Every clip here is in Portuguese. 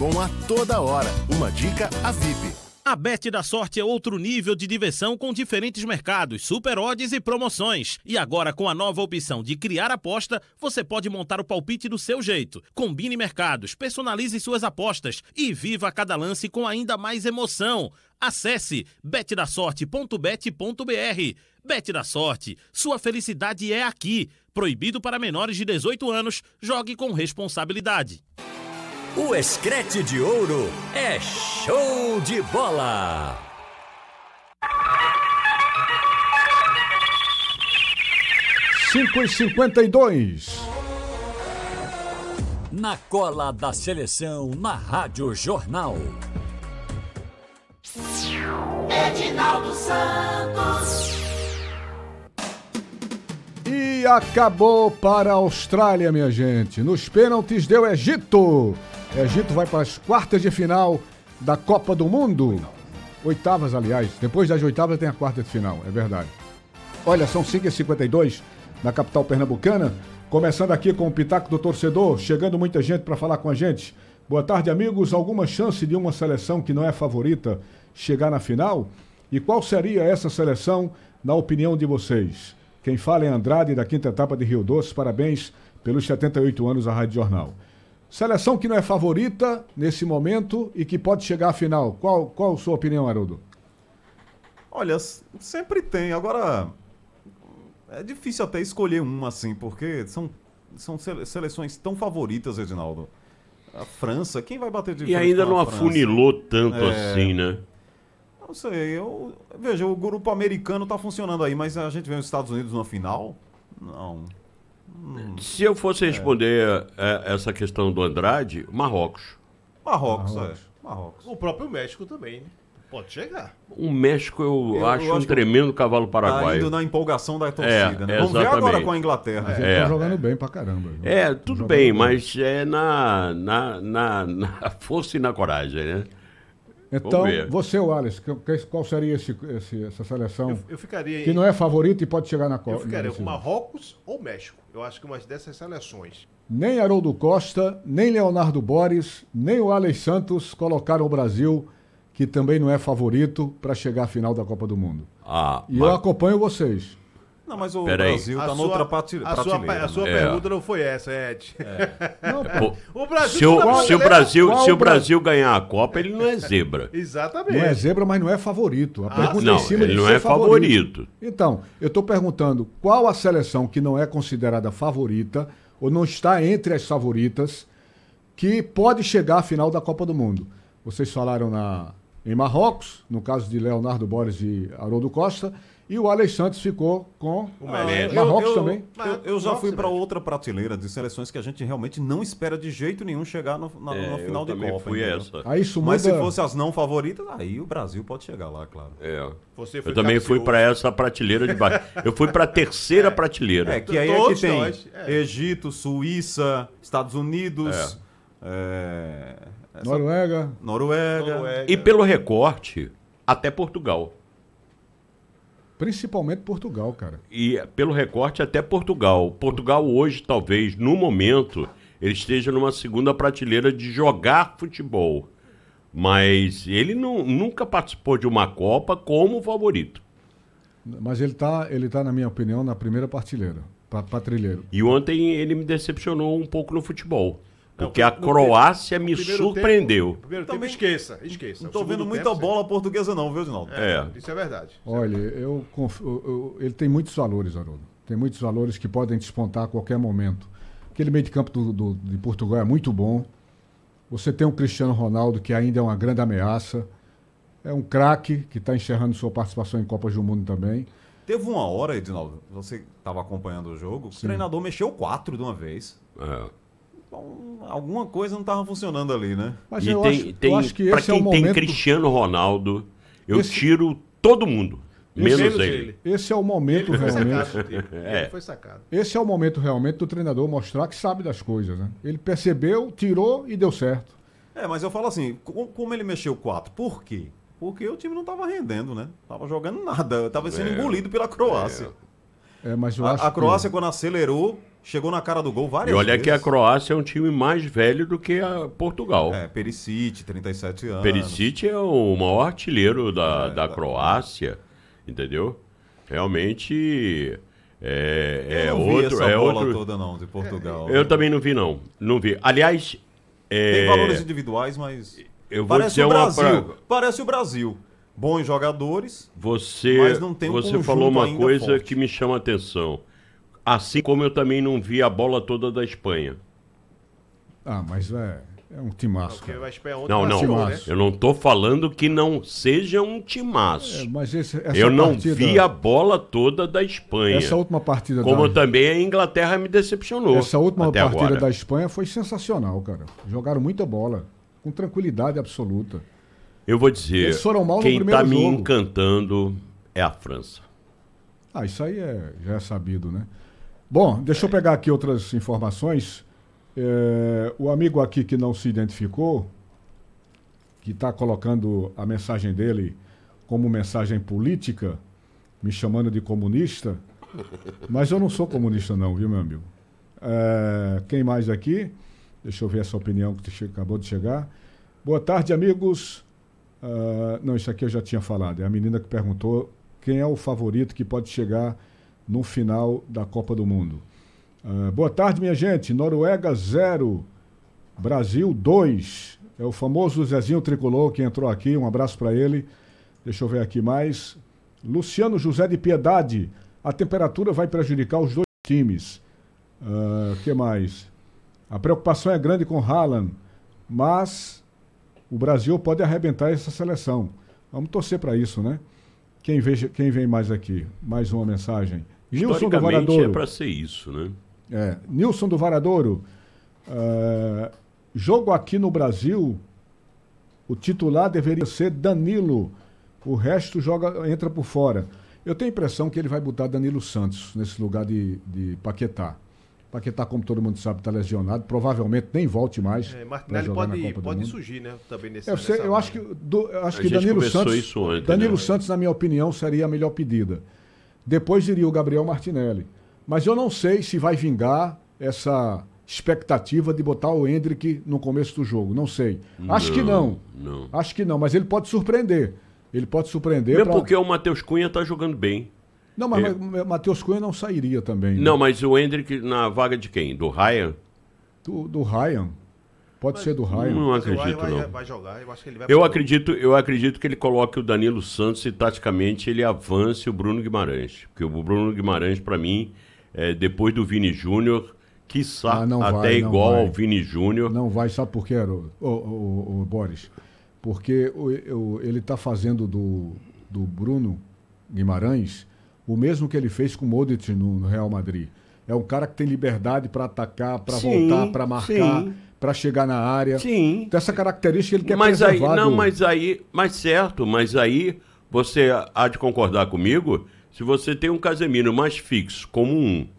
bom a toda hora. Uma dica a VIP. A Bet da Sorte é outro nível de diversão com diferentes mercados, super odds e promoções. E agora, com a nova opção de criar aposta, você pode montar o palpite do seu jeito. Combine mercados, personalize suas apostas e viva cada lance com ainda mais emoção. Acesse betdasorte.bet.br. Bet da Sorte, sua felicidade é aqui. Proibido para menores de 18 anos, jogue com responsabilidade. O Screte de Ouro é show de bola! Cinco e 52. Na cola da seleção, na Rádio Jornal. Edinaldo Santos. E acabou para a Austrália, minha gente. Nos pênaltis deu Egito. Egito vai para as quartas de final da Copa do Mundo. Oitavas, aliás. Depois das oitavas tem a quarta de final, é verdade. Olha, são 5h52 na capital pernambucana. Começando aqui com o Pitaco do Torcedor. Chegando muita gente para falar com a gente. Boa tarde, amigos. Alguma chance de uma seleção que não é favorita chegar na final? E qual seria essa seleção, na opinião de vocês? Quem fala é Andrade, da quinta etapa de Rio Doce. Parabéns pelos 78 anos à Rádio Jornal. Seleção que não é favorita nesse momento e que pode chegar à final. Qual a sua opinião, Haroldo? Olha, sempre tem. Agora, é difícil até escolher uma assim, porque são seleções tão favoritas, Edinaldo. A França, quem vai bater de frente? E ainda com não a França? afunilou tanto assim, né? Não sei, veja, o grupo americano tá funcionando aí, mas a gente vê os Estados Unidos na final? Não. Se eu fosse responder essa questão do Andrade, Marrocos. Marrocos. O próprio México também, né? Pode chegar. O México eu acho um tremendo cavalo paraguaio. Tá indo na empolgação da torcida, né? Vamos ver exatamente. agora com a Inglaterra. Mas eles estão jogando bem pra caramba. Tudo bem, mas é na força e na coragem, né? Então, você, Wallace, qual seria essa seleção eu ficaria que não é favorita e pode chegar na Copa? Eu ficaria com Marrocos ou México. Eu acho que uma dessas seleções. Nem Haroldo Costa, nem Leonardo Boris, nem o Alex Santos colocaram o Brasil, que também não é favorito, para chegar à final da Copa do Mundo. Eu acompanho vocês. Não, mas o Brasil está noutra prateleira. A sua pergunta não foi essa, Ed. O se o Brasil ganhar a Copa, ele não é zebra. Exatamente. Não é zebra, mas não é favorito. A pergunta não, em cima ele de não ser é favorito. Então, eu estou perguntando qual a seleção que não é considerada favorita, ou não está entre as favoritas, que pode chegar à final da Copa do Mundo. Vocês falaram em Marrocos, no caso de Leonardo Boris e Haroldo Costa, e o Alex Santos ficou com Marrocos também. Eu já fui para outra prateleira de seleções que a gente realmente não espera de jeito nenhum chegar na final de Copa. Mas se fosse as não favoritas, aí o Brasil pode chegar lá, claro. Eu também fui para essa prateleira de baixo. Eu fui para a terceira prateleira. Que aí é que tem Egito, Suíça, Estados Unidos, Noruega. E pelo recorte, até Portugal. Principalmente Portugal, cara. E pelo recorte até Portugal. Portugal hoje, talvez, no momento, ele esteja numa segunda prateleira de jogar futebol. Mas ele nunca participou de uma Copa como favorito. Mas ele tá, na minha opinião, na primeira prateleira. E ontem ele me decepcionou um pouco no futebol. Porque a Croácia me surpreendeu. Primeiro tempo, esqueça. Não tô vendo muita bola portuguesa não, viu, Edinaldo? Isso é verdade. Olha, ele tem muitos valores, Haroldo. Tem muitos valores que podem despontar a qualquer momento. Aquele meio de campo de Portugal é muito bom. Você tem o Cristiano Ronaldo, que ainda é uma grande ameaça. É um craque que está encerrando sua participação em Copas do Mundo também. Teve uma hora, Edinaldo, você estava acompanhando o jogo, o treinador mexeu 4 de uma vez. Então, alguma coisa não estava funcionando ali, né? Mas eu acho que esse é o momento... Para quem tem Cristiano Ronaldo, eu tiro todo mundo, menos ele. Esse é o momento realmente... Ele foi sacado. Esse é o momento realmente do treinador mostrar que sabe das coisas, né? Ele percebeu, tirou e deu certo. Mas eu falo assim, como ele mexeu 4? Por quê? Porque o time não estava rendendo, né? Tava jogando nada, estava sendo engolido pela Croácia. Mas eu acho a Croácia, quando acelerou, Chegou na cara do gol várias E vezes. olha que a Croácia é um time mais velho do que a Portugal. Perisic, 37 anos. Perisic é o maior artilheiro da Croácia, entendeu? Realmente Eu não vi outro. essa bola toda não, de Portugal. Eu também não vi, não. Não vi. Aliás, Tem valores individuais, mas eu vou parece dizer o Brasil. uma Parece o Brasil. Bons jogadores. Você Mas não tem um você conjunto falou uma ainda coisa forte. que me chama a atenção. Assim como eu também não vi a bola toda da Espanha. Ah, mas é um timaço, Porque cara. a Espanha ontem Não, vacilou, Timaço. Eu não tô falando que não seja um timaço. Mas essa Eu não partida, vi a bola toda da Espanha. essa última partida Como da, também a Inglaterra me decepcionou. essa última até partida agora. da Espanha foi sensacional, cara. Jogaram muita bola, com tranquilidade absoluta. Eu vou dizer, Eles foram mal no quem primeiro tá me jogo. encantando é a França. Ah, isso aí já é sabido, né? Bom, deixa eu pegar aqui outras informações. O amigo aqui que não se identificou, que está colocando a mensagem dele como mensagem política, me chamando de comunista, mas eu não sou comunista não, viu, meu amigo? Quem mais aqui? Deixa eu ver essa opinião que acabou de chegar. Boa tarde, amigos. Não, isso aqui eu já tinha falado. É a menina que perguntou quem é o favorito que pode chegar no final da Copa do Mundo. Boa tarde, minha gente. Noruega 0, Brasil 2. É o famoso Zezinho Tricolor que entrou aqui. Um abraço para ele. Deixa eu ver aqui mais. Luciano José de Piedade. A temperatura vai prejudicar os dois times. Que mais? A preocupação é grande com Haaland, mas o Brasil pode arrebentar essa seleção. Vamos torcer para isso, né? Quem vem mais aqui? Mais uma mensagem. Nilson do Historicamente Varadouro. é para ser isso, né? Nilson do Varadouro. Jogo aqui no Brasil, o titular deveria ser Danilo. O resto entra por fora. Eu tenho a impressão que ele vai botar Danilo Santos nesse lugar de Paquetá. Paquetá, como todo mundo sabe, está lesionado. Provavelmente nem volte mais para Martinelli jogar na Copa do pode Mundo. surgir, né? Também nesse Eu acho que, A gente Danilo conversou Santos, isso ontem, Danilo né? Santos, na minha opinião, seria a melhor pedida. Depois iria o Gabriel Martinelli. Mas eu não sei se vai vingar essa expectativa de botar o Endrick no começo do jogo. Não sei. Acho que não. Acho que não, mas ele pode surpreender. Ele pode surpreender. Mesmo porque o Matheus Cunha tá jogando bem. Não, mas Matheus Cunha não sairia também. Não, mas o Endrick na vaga de quem? Do Ryan? Do Ryan. Pode ser do Ryan. Não Mas acredito, não. vai jogar, eu acho que ele vai Eu acredito que ele coloque o Danilo Santos e, taticamente, ele avance o Bruno Guimarães. Porque o Bruno Guimarães, para mim, depois do Vini Júnior, quiçá até igual ao Vini Júnior. Não vai, sabe por quê, Boris? Porque ele está fazendo do Bruno Guimarães o mesmo que ele fez com o Modric no Real Madrid. É um cara que tem liberdade para atacar, para voltar, para marcar, para chegar na área. Sim. Tem essa característica que ele quer Mas aí, preservar. mas aí você há de concordar comigo, se você tem um Casemiro mais fixo, como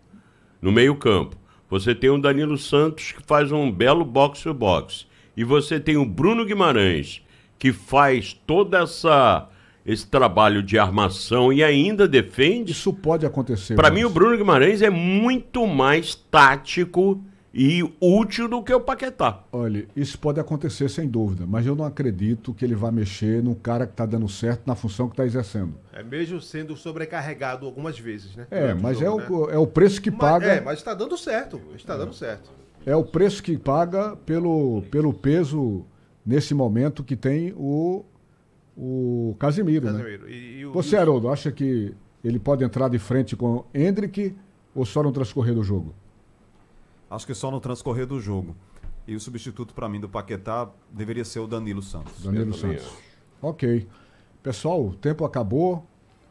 no meio campo, você tem um Danilo Santos que faz um belo box-to-box, e você tem o Bruno Guimarães, que faz toda esse trabalho de armação e ainda defende. Isso pode acontecer. Para mim, o Bruno Guimarães é muito mais tático e útil do que o Paquetá. Olha, isso pode acontecer sem dúvida, mas eu não acredito que ele vá mexer num cara que está dando certo na função que está exercendo. mesmo sendo sobrecarregado algumas vezes, né? Mas jogo, é o preço que paga. Mas está dando certo. Está dando certo. É o preço que paga pelo peso nesse momento que tem o Casemiro, né? Você, Haroldo, acha que ele pode entrar de frente com Endrick ou só no transcorrer do jogo? Acho que só no transcorrer do jogo. E o substituto para mim do Paquetá deveria ser o Danilo Santos. Danilo Santos. Ok. Pessoal, o tempo acabou.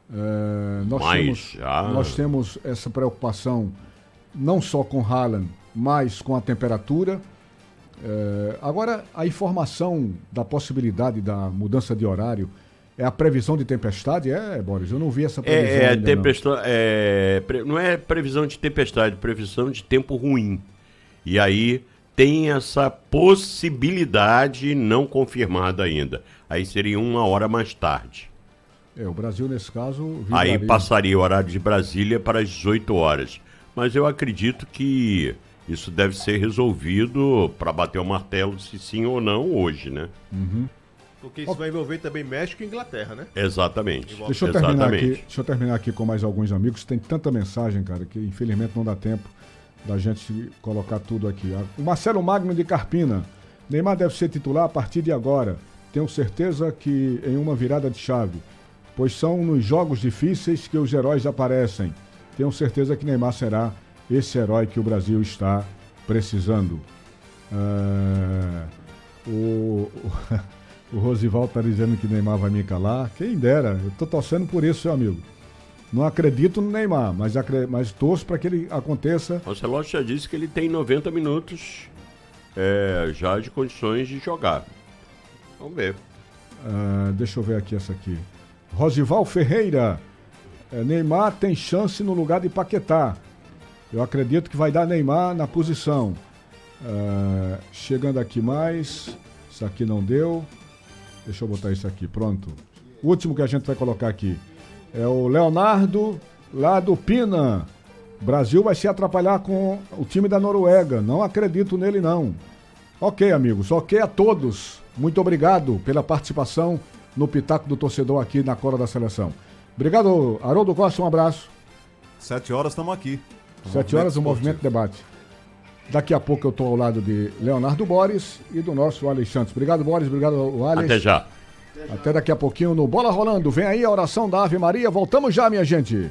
Nós temos essa preocupação não só com Haaland, mas com a temperatura. Agora, a informação da possibilidade da mudança de horário é a previsão de tempestade? Boris? Eu não vi essa previsão ainda, tempestade, não é previsão de tempestade, previsão de tempo ruim. E aí tem essa possibilidade não confirmada ainda. Aí seria 1 hora mais tarde. O Brasil, nesse caso... Aí passaria o horário de Brasília para as 18 horas. mas eu acredito que isso deve ser resolvido para bater o martelo se sim ou não hoje, né? Porque isso vai envolver também México e Inglaterra, né? Exatamente. Deixa eu terminar aqui com mais alguns amigos. Tem tanta mensagem, cara, que infelizmente não dá tempo da gente colocar tudo aqui. O Marcelo Magno de Carpina. Neymar deve ser titular a partir de agora. Tenho certeza que em uma virada de chave, pois são nos jogos difíceis que os heróis aparecem. Tenho certeza que Neymar será esse herói que o Brasil está precisando. O Rosival está dizendo que Neymar vai me calar. Quem dera, eu estou torcendo por isso, seu amigo. Não acredito no Neymar, mas torço para que ele aconteça. O Ancelotti já disse que ele tem 90 minutos já de condições de jogar. Vamos ver. Deixa eu ver aqui essa aqui. Rosival Ferreira. Neymar tem chance no lugar de Paquetá. Eu acredito que vai dar Neymar na posição. Chegando aqui mais. Isso aqui não deu. Deixa eu botar isso aqui, pronto. O último que a gente vai colocar aqui é o Leonardo, lá do Pina. Brasil vai se atrapalhar com o time da Noruega. Não acredito nele, não. Ok, amigos. Ok a todos. Muito obrigado pela participação no Pitaco do Torcedor aqui na Cola da Seleção. Obrigado, Haroldo Costa. Um abraço. 7 horas estamos aqui. 7 horas, o Movimento Debate. Daqui a pouco eu estou ao lado de Leonardo Boris e do nosso Alex Santos. Obrigado, Boris. Obrigado, Alex. Até já. Até daqui a pouquinho no Bola Rolando. Vem aí a oração da Ave Maria. Voltamos já, minha gente.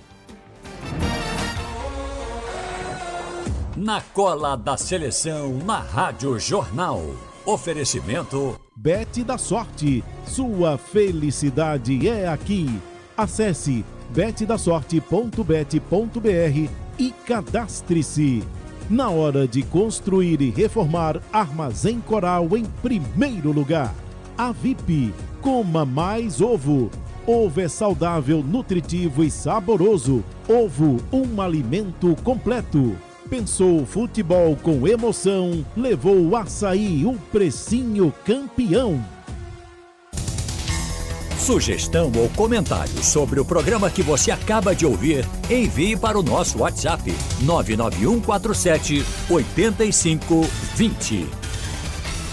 Na Cola da Seleção, na Rádio Jornal. Oferecimento Bet da Sorte. Sua felicidade é aqui. Acesse betdasorte.bet.br e cadastre-se. Na hora de construir e reformar, Armazém Coral em primeiro lugar. A VIP, coma mais ovo. Ovo é saudável, nutritivo e saboroso. Ovo, um alimento completo. Pensou futebol com emoção, levou o Açaí, o precinho campeão. Sugestão ou comentário sobre o programa que você acaba de ouvir, envie para o nosso WhatsApp 99147 8520.